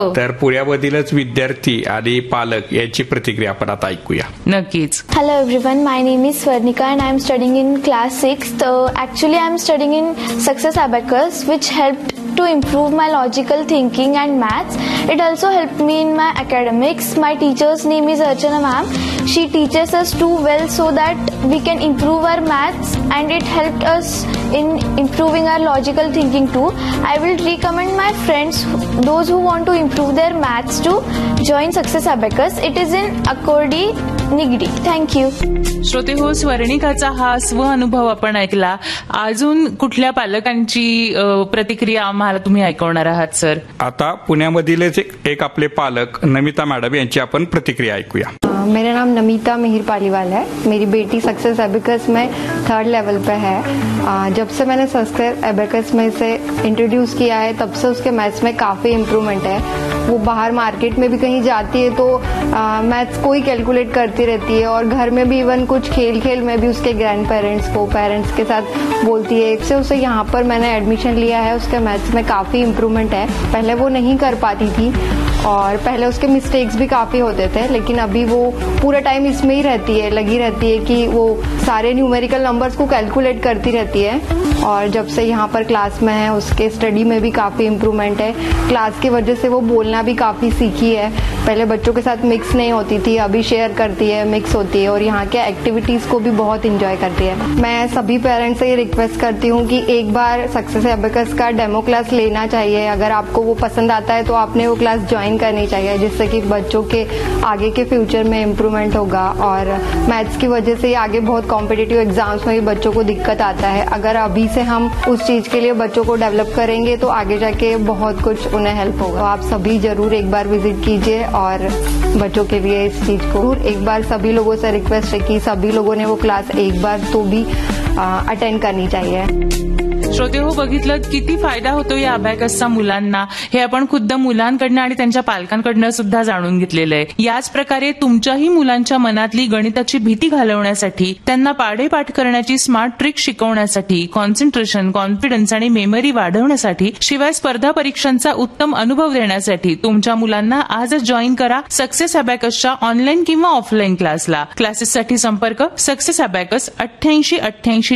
तर पुण्यामधीलच विद्यार्थी आणि पालक यांची प्रतिक्रिया आपण आता ऐकूया. नक्कीच. Hello everyone, my name is Swarnika and I am studying in class 6th. Actually I am studying in Success Abacus, which helped to improve my logical thinking and maths. It also helped me in my academics. My teacher's name is Archana ma'am. She teaches us too well so that we can improve our maths, and it helped us in improving our logical thinking too. I will recommend my friends, those who want to improve their maths, to join Success Abacus. It is in Akkordi, Nigdi. Thank you. श्रोते हो, स्वर्णिकाचा हा स्व अनुभव आपण ऐकला. अजून कुठल्या पालकांची प्रतिक्रिया आम्हाला तुम्ही ऐकवणार आहात सर? आता पुण्यामधीलच एक आपले पालक नमिता मॅडम यांची आपण प्रतिक्रिया ऐकूया. मेरा नाम नमिता मिहिर पालीवाल है. मेरी बेटी सक्सेस एबेकस में 3rd लेवल पे है. जब से मैंने सक्सेस एबेकस में से इंट्रोड्यूस किया है तब से उसके मैथ्स में काफ़ी इम्प्रूवमेंट है. वो बाहर मार्केट में भी कहीं जाती है तो मैथ्स को ही कैलकुलेट करती रहती है, और घर में भी इवन कुछ खेल में भी उसके ग्रैंड पेरेंट्स के साथ बोलती है. इससे उसे यहाँ पर मैंने एडमिशन लिया है. उसके मैथ्स में काफ़ी इम्प्रूवमेंट है. पहले वो नहीं कर पाती थी और पहले उसके मिस्टेक्स भी काफ़ी होते थे, लेकिन अभी वो पूरा टाइम इसमें ही रहती है, लगी रहती है कि वो सारे न्यूमेरिकल नंबर्स को कैलकुलेट करती रहती है. और जब से यहाँ पर क्लास में है उसके स्टडी में भी काफ़ी इम्प्रूवमेंट है. क्लास की वजह से वो बोलना भी काफ़ी सीखी है. पहले बच्चों के साथ मिक्स नहीं होती थी, अभी शेयर करती है, मिक्स होती है, और यहाँ के एक्टिविटीज़ को भी बहुत इंजॉय करती है. मैं सभी पेरेंट्स से ये रिक्वेस्ट करती हूँ कि एक बार सक्सेस एबेकस का डेमो क्लास लेना चाहिए. अगर आपको वो पसंद आता है तो आपने वो क्लास ज्वाइन करनी चाहिए, जिससे कि बच्चों के आगे के फ्यूचर में इम्प्रूवमेंट होगा. और मैथ्स की वजह से आगे बहुत कॉम्पिटिटिव एग्जाम्स में भी बच्चों को दिक्कत आता है. अगर अभी से हम उस चीज के लिए बच्चों को डेवलप करेंगे तो आगे जाके बहुत कुछ उन्हें हेल्प होगा. आप सभी जरूर एक बार विजिट कीजिए और बच्चों के लिए इस चीज को एक बार सभी लोगों से रिक्वेस्ट है कि सभी लोगों ने वो क्लास एक बार तो भी अटेंड करनी चाहिए. श्रोते हो, बघितलं किती फायदा होतो या अबॅकसचा मुलांना, हे आपण खुद्द मुलांकडनं आणि त्यांच्या पालकांकडनं सुद्धा जाणून घेतलेलं आहे. याच प्रकारे तुमच्याही मुलांच्या मनातली गणिताची भीती घालवण्यासाठी, त्यांना पाढेपाठ करण्याची स्मार्ट ट्रिक शिकवण्यासाठी, कॉन्सन्ट्रेशन, कॉन्फिडन्स आणि मेमरी वाढवण्यासाठी, शिवाय स्पर्धा परीक्षांचा उत्तम अनुभव देण्यासाठी तुमच्या मुलांना आजच जॉईन करा सक्सेस अबॅकसच्या ऑनलाईन किंवा ऑफलाईन क्लासला. क्लासेससाठी संपर्क सक्सेस अबॅकस 88 88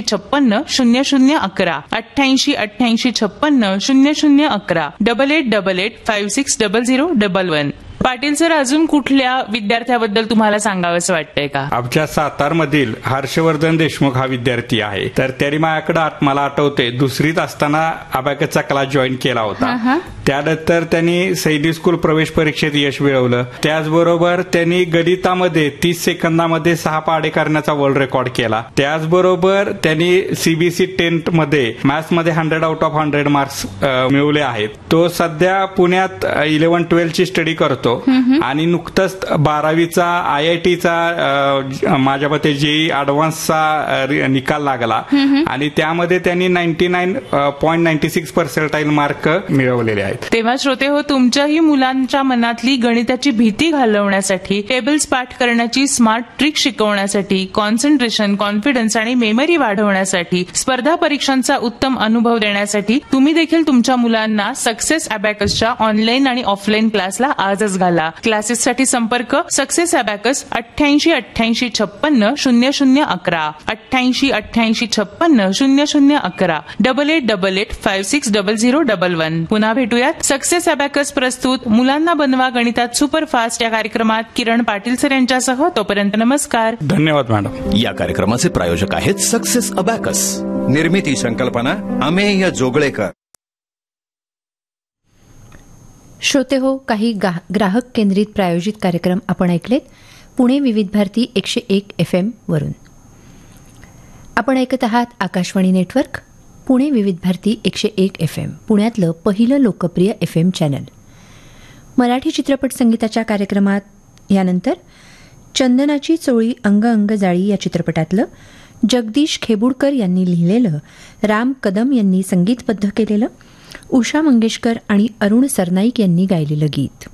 56 00 11 88 88 56 00 11 8888 560011. पाटील सर, अजून कुठल्या विद्यार्थ्याबद्दल तुम्हाला सांगावंसं वाटतंय का? आमच्या सातारमधील हर्षवर्धन देशमुख हा विद्यार्थी आहे. तर त्यांनी माझ्याकडे मला आठवते 2रीत असताना अबॅकसचा क्लास जॉईन केला होता. त्यानंतर त्यांनी सैनिक स्कूल प्रवेश परीक्षेत यश मिळवलं. त्याचबरोबर त्यांनी गणितामध्ये 30 सेकंदामध्ये 6 पाढे करण्याचा वर्ल्ड रेकॉर्ड केला. त्याचबरोबर त्यांनी सीबीएसई 10th मध्ये मॅथ्समध्ये 100 आउट ऑफ 100 मार्क्स मिळवले आहेत. तो सध्या पुण्यात 11-12ची स्टडी करतो आणि नुकतंच 12वीचा IITचा माझ्या मते जेई ॲडव्हान्सचा निकाल लागला आणि त्यामध्ये त्यांनी 99.96% मार्क मिळवलेले आहेत. तेव्हा श्रोते हो, तुमच्याही मुलांच्या मनातली गणिताची भीती घालवण्यासाठी, टेबल्स पाठ करण्याची स्मार्ट ट्रिक शिकवण्यासाठी, कॉन्सन्ट्रेशन, कॉन्फिडन्स आणि मेमरी वाढवण्यासाठी, स्पर्धा परीक्षांचा उत्तम अनुभव देण्यासाठी तुम्ही देखील तुमच्या मुलांना सक्सेस अबॅकसच्या ऑनलाईन आणि ऑफलाईन क्लासला आजच घाला. क्लासेससाठी संपर्क सक्सेस अबॅकस 88 88 56 00 11 88 88 56 00 11 8888 560011. पुन्हा भेटूयात सक्सेस अबॅकस प्रस्तुत मुलांना बनवा गणितात सुपरफास्ट या कार्यक्रमात किरण पाटील सर यांच्यासह. तोपर्यंत नमस्कार. धन्यवाद मॅडम. या कार्यक्रमाचे प्रायोजक आहेत सक्सेस अबॅकस. निर्मिती संकल्पना अमेय जोगळेकर. श्रोते हो, काही ग्राहक केंद्रित प्रायोजित कार्यक्रम आपण ऐकलेत पुणे विविध भारती 101 FM वरून. आपण ऐकत आहात आकाशवाणी नेटवर्क पुणे विविध भारती 101 FM, पुण्यातलं पहिलं लोकप्रिय FM चॅनल. मराठी चित्रपट संगीताच्या कार्यक्रमात यानंतर चंदनाची चोळी अंग अंग जाळी या चित्रपटातलं जगदीश खेबुडकर यांनी लिहिलेलं, राम कदम यांनी संगीतबद्ध केलेलं, उषा मंगेशकर आणि अरुण सरनाईक यांनी गायलेलं गीत.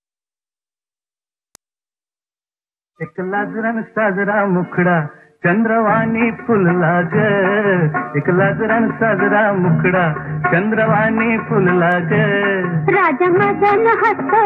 एक लाजरान साजरा मुखडा चंद्रवाणी फुलला ग, एक लाजरान साजरा मुखडा चंद्रवाणी फुलला ग, राजा मदन हस्त